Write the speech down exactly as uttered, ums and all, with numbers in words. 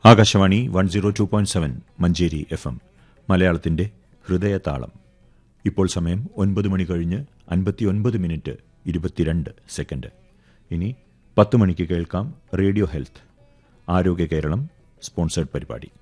Akashvani one zero two point seven Manjeri F M മലയാളത്തിന്റെ ഹൃദയതാളം. ഇപ്പോൾ സമയം ഒൻപത് മണി കഴിഞ്ഞ് അൻപത്തിയൊൻപത് മിനിറ്റ് ഇരുപത്തിരണ്ട് സെക്കൻഡ്. ഇനി പത്ത് മണിക്ക് കേൾക്കാം റേഡിയോ ഹെൽത്ത്, ആരോഗ്യ കേരളം സ്പോൺസേഡ് പരിപാടി.